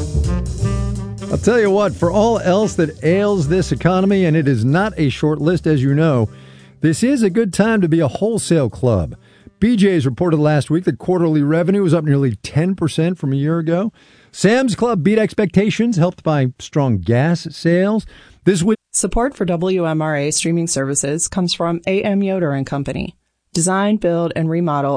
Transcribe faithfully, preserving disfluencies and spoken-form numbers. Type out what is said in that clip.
I'll tell you what, for all else that ails this economy, and it is not a short list, as you know, this is a good time to be a wholesale club. B J's reported last week that quarterly revenue was up nearly ten percent from a year ago. Sam's Club beat expectations, helped by strong gas sales. This week, support for W M R A streaming services comes from A M. Yoder and Company. Design, build, and remodel